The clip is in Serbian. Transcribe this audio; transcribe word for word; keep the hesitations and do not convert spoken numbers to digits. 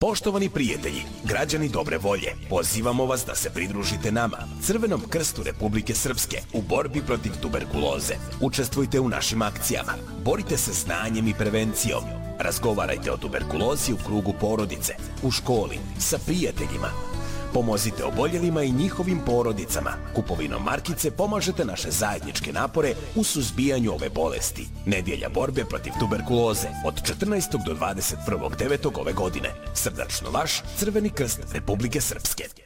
Poštovani prijatelji, građani dobre volje, pozivamo vas da se pridružite nama, Crvenom krstu Republike Srpske, u borbi protiv tuberkuloze. Učestvujte u našim akcijama, borite se znanjem i prevencijom, razgovarajte o tuberkulozi u krugu porodice, u školi, sa prijateljima. Pomozite oboljelima i njihovim porodicama. Kupovinom markice pomažete naše zajedničke napore u suzbijanju ove bolesti. Nedjelja borbe protiv tuberkuloze od četrnaestog do dvadeset prvog devetog ove godine. Srdačno vaš Crveni krst Republike Srpske.